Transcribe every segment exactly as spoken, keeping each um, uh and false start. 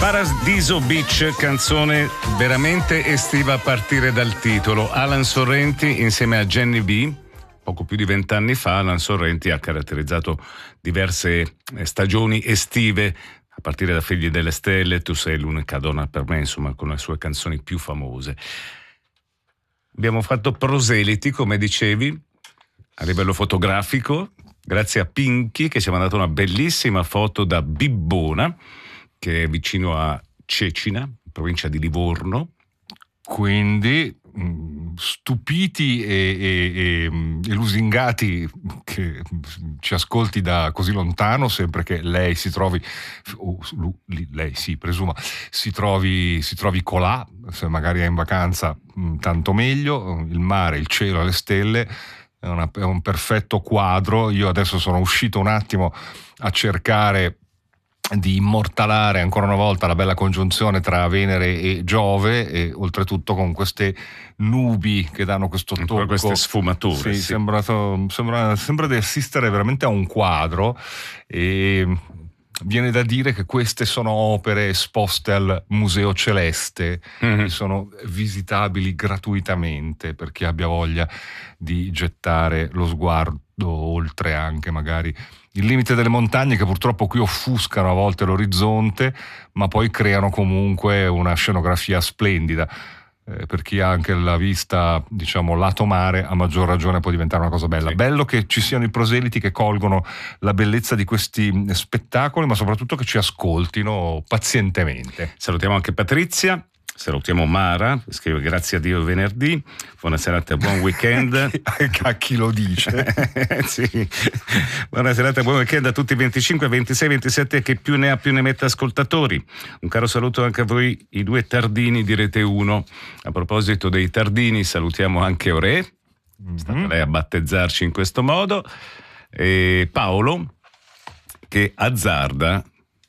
Paradiso Beach, canzone veramente estiva a partire dal titolo. Alan Sorrenti insieme a Jenny B. Poco più di vent'anni fa Alan Sorrenti ha caratterizzato diverse stagioni estive, a partire da Figli delle Stelle, Tu sei l'unica donna per me, insomma, con le sue canzoni più famose. Abbiamo fatto proseliti, come dicevi, a livello fotografico, grazie a Pinky che ci ha mandato una bellissima foto da Bibbona, che è vicino a Cecina, provincia di Livorno. Quindi stupiti e, e, e lusingati che ci ascolti da così lontano, sempre che lei si trovi, oh, lei sì, presuma, si trovi, si trovi colà, se magari è in vacanza tanto meglio, il mare, il cielo, le stelle, è, una, è un perfetto quadro. Io adesso sono uscito un attimo a cercare di immortalare ancora una volta la bella congiunzione tra Venere e Giove, e oltretutto con queste nubi che danno questo tocco, queste sfumature. Sì, sì. Sembra, sembra, sembra di assistere veramente a un quadro, e viene da dire che queste sono opere esposte al Museo Celeste, mm-hmm. che sono visitabili gratuitamente per chi abbia voglia di gettare lo sguardo oltre anche magari il limite delle montagne, che purtroppo qui offuscano a volte l'orizzonte, ma poi creano comunque una scenografia splendida. Eh, per chi ha anche la vista, diciamo, lato mare, a maggior ragione può diventare una cosa bella. Sì. Bello che ci siano i proseliti che colgono la bellezza di questi spettacoli, ma soprattutto che ci ascoltino pazientemente. Salutiamo anche Patrizia. Salutiamo Mara, scrive grazie a Dio venerdì, buona serata e buon weekend. A chi lo dice? Sì. Buona serata e buon weekend a tutti i venticinque, ventisei, ventisette che più ne ha più ne mette ascoltatori. Un caro saluto anche a voi, i due tardini di Rete uno. A proposito dei tardini, salutiamo anche Ore, mm-hmm. è stata lei a battezzarci in questo modo, e Paolo che azzarda,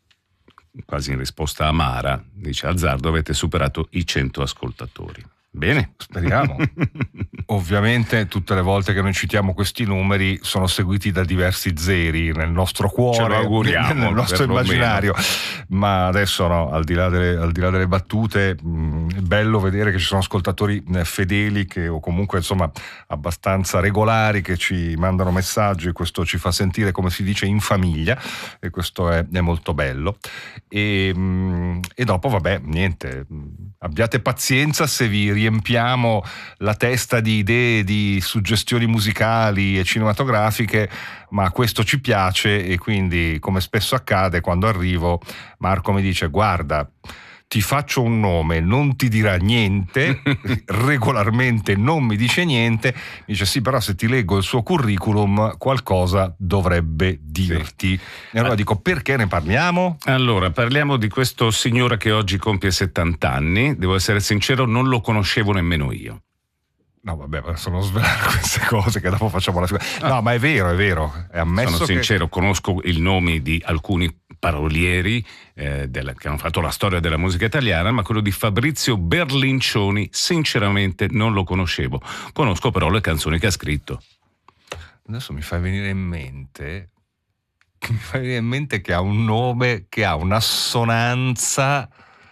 quasi in risposta a Mara, dice: azzardo, avete superato i cento ascoltatori. Bene, speriamo. Ovviamente tutte le volte che noi citiamo questi numeri sono seguiti da diversi zeri nel nostro cuore, ce lo auguriamo, nel nostro immaginario. Ma adesso no, al di là delle, al di là delle battute, mh, è bello vedere che ci sono ascoltatori fedeli che, o comunque insomma abbastanza regolari, che ci mandano messaggi, e questo ci fa sentire, come si dice, in famiglia, e questo è, è molto bello. E, mh, e dopo vabbè, niente, abbiate pazienza se vi riempiamo la testa di idee, di suggestioni musicali e cinematografiche, ma questo ci piace, e quindi, come spesso accade, quando arrivo Marco mi dice: guarda, ti faccio un nome, non ti dirà niente, regolarmente non mi dice niente, mi dice sì, però se ti leggo il suo curriculum qualcosa dovrebbe dirti. Sì. E allora dico: perché ne parliamo? Allora, parliamo di questo signore che oggi compie settanta anni, devo essere sincero, non lo conoscevo nemmeno io. No, vabbè, adesso non svelare queste cose che dopo facciamo la figura. No, ma è vero, è vero, è ammesso. Sono sincero, che... conosco il nome di alcuni parolieri eh, della, che hanno fatto la storia della musica italiana, ma quello di Fabrizio Berlincioni sinceramente non lo conoscevo. Conosco però le canzoni che ha scritto. Adesso mi fai venire in mente mi fai venire in mente che ha un nome che ha un'assonanza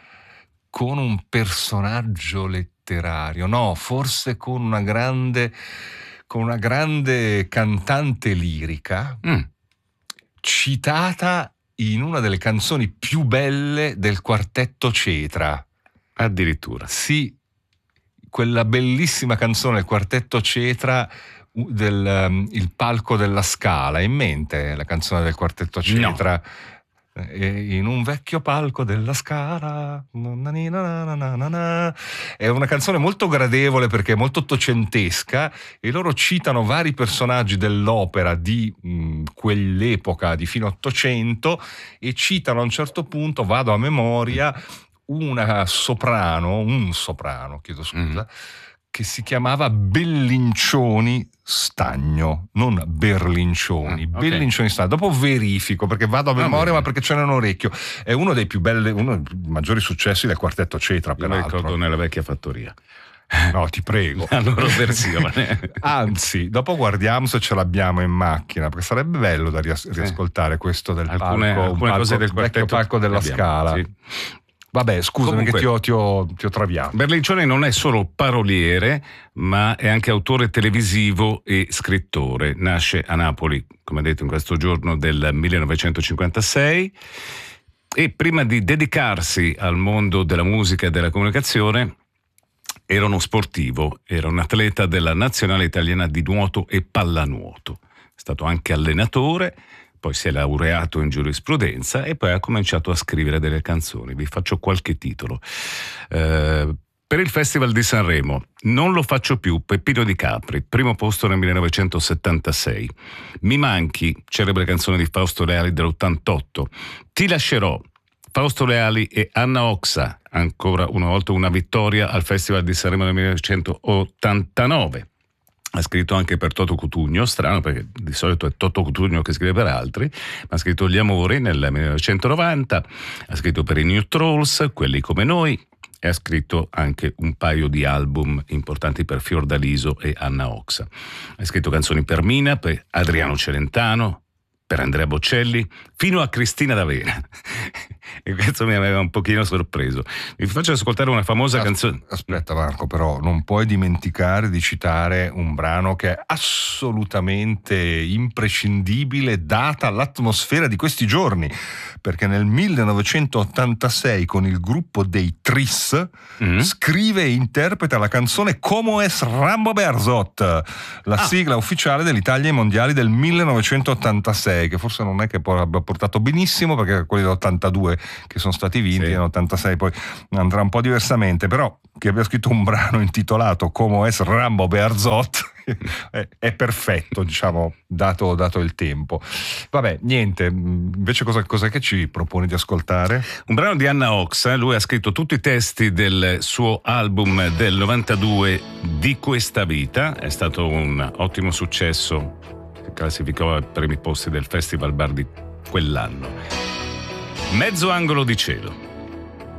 con un personaggio letterario, no, forse con una grande con una grande cantante lirica, mm. citata in una delle canzoni più belle del quartetto Cetra. Addirittura. Sì, quella bellissima canzone del quartetto Cetra, del um, Il palco della Scala. In mente la canzone del quartetto Cetra? No. In un vecchio palco della Scala, è una canzone molto gradevole perché è molto ottocentesca, e loro citano vari personaggi dell'opera di mh, quell'epoca di fine Ottocento, e citano a un certo punto, vado a memoria, una soprano, un soprano, chiedo scusa, mm. che si chiamava Bellincioni Stagno, non Berlincioni, ah, okay. Bellincioni Stagno. Dopo verifico, perché vado a memoria, ah, ma perché ce n'è un orecchio. È uno dei più belli, uno dei maggiori successi del quartetto Cetra, peraltro. Lo ricordo nella vecchia fattoria. No, ti prego. La loro versione. Anzi, dopo guardiamo se ce l'abbiamo in macchina, perché sarebbe bello da rias- riascoltare questo del alcune, palco, alcune palco, cose del quartetto vecchio palco della abbiamo, Scala. Sì. Vabbè, scusami. Comunque, che ti ho, ti, ho, ti ho traviato. Berlincioni non è solo paroliere, ma è anche autore televisivo e scrittore. Nasce a Napoli, come detto, in questo giorno del millenovecentocinquantasei, e prima di dedicarsi al mondo della musica e della comunicazione era uno sportivo, era un atleta della nazionale italiana di nuoto e pallanuoto. È stato anche allenatore, poi si è laureato in giurisprudenza e poi ha cominciato a scrivere delle canzoni. Vi faccio qualche titolo. Eh, per il Festival di Sanremo, Non lo faccio più, Peppino Di Capri, primo posto nel millenovecentosettantasei. Mi manchi, celebre canzone di Fausto Leali dell'ottantotto. Ti lascerò, Fausto Leali e Anna Oxa, ancora una volta una vittoria al Festival di Sanremo nel millenovecentottantanove. Ha scritto anche per Toto Cutugno, strano perché di solito è Toto Cutugno che scrive per altri, ma ha scritto Gli Amori nel millenovecentonovanta, ha scritto per i New Trolls, Quelli come noi, e ha scritto anche un paio di album importanti per Fiordaliso e Anna Oxa. Ha scritto canzoni per Mina, per Adriano Celentano, per Andrea Bocelli, fino a Cristina D'Avena. E questo mi aveva un pochino sorpreso. Vi faccio ascoltare una famosa As- canzone. Aspetta Marco, però non puoi dimenticare di citare un brano che è assolutamente imprescindibile data l'atmosfera di questi giorni, perché nel millenovecentottantasei con il gruppo dei Tris mm. scrive e interpreta la canzone Como es Rambo Berzot, la ah. sigla ufficiale dell'Italia ai mondiali del millenovecentottantasei, che forse non è che poi abbia portato benissimo, perché quelli dell'ottantadue che sono stati vinti, sì. nell'ottantasei poi andrà un po' diversamente, però che abbia scritto un brano intitolato Como es Rambo Berzot è, è perfetto, diciamo, dato, dato il tempo. Vabbè, niente, invece cosa, cos'è che ci proponi di ascoltare? Un brano di Anna Oxa, lui ha scritto tutti i testi del suo album del novantadue, Di questa vita, è stato un ottimo successo, si classificò ai primi posti del Festival Bar di quell'anno. Mezzo angolo di cielo.